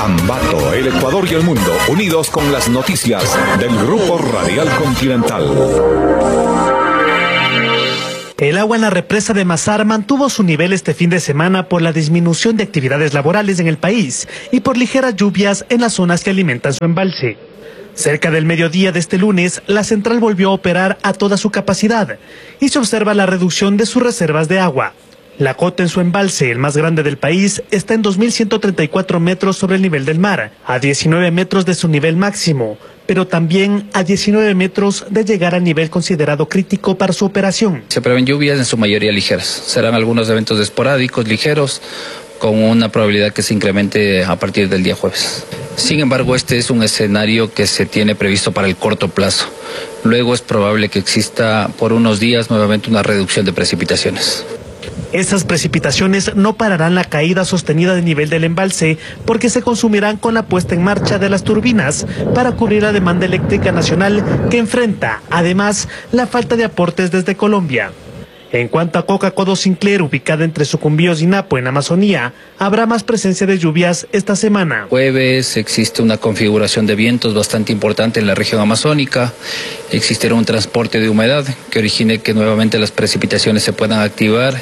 Ambato, el Ecuador y el mundo, unidos con las noticias del Grupo Radial Continental. El agua en la represa de Mazar mantuvo su nivel este fin de semana por la disminución de actividades laborales en el país y por ligeras lluvias en las zonas que alimentan su embalse. Cerca del mediodía de este lunes, la central volvió a operar a toda su capacidad y se observa la reducción de sus reservas de agua. La cota en su embalse, el más grande del país, está en 2.134 metros sobre el nivel del mar, a 19 metros de su nivel máximo, pero también a 19 metros de llegar al nivel considerado crítico para su operación. Se prevén lluvias en su mayoría ligeras. Serán algunos eventos esporádicos, ligeros, con una probabilidad que se incremente a partir del día jueves. Sin embargo, este es un escenario que se tiene previsto para el corto plazo. Luego es probable que exista por unos días nuevamente una reducción de precipitaciones. Esas precipitaciones no pararán la caída sostenida de nivel del embalse porque se consumirán con la puesta en marcha de las turbinas para cubrir la demanda eléctrica nacional que enfrenta, además, la falta de aportes desde Colombia. En cuanto a Coca-Codo Sinclair, ubicada entre Sucumbíos y Napo, en Amazonía, habrá más presencia de lluvias esta semana. Jueves existe una configuración de vientos bastante importante en la región amazónica. Existirá un transporte de humedad que origine que nuevamente las precipitaciones se puedan activar.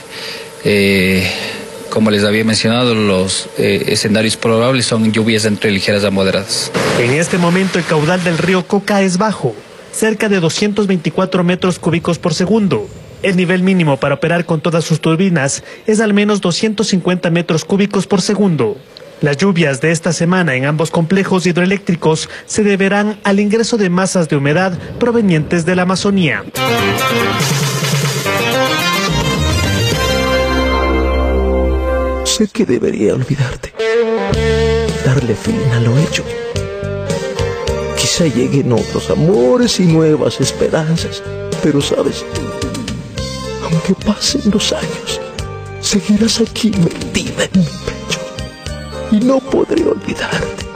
Como les había mencionado, los escenarios probables son lluvias entre ligeras a moderadas. En este momento el caudal del río Coca es bajo, cerca de 224 metros cúbicos por segundo. El nivel mínimo para operar con todas sus turbinas es al menos 250 metros cúbicos por segundo. Las lluvias de esta semana en ambos complejos hidroeléctricos se deberán al ingreso de masas de humedad provenientes de la Amazonía. Sé que debería olvidarte, darle fin a lo hecho. Quizá lleguen otros amores y nuevas esperanzas, pero sabes, aunque pasen los años, seguirás aquí metida en mi pecho y no podré olvidarte.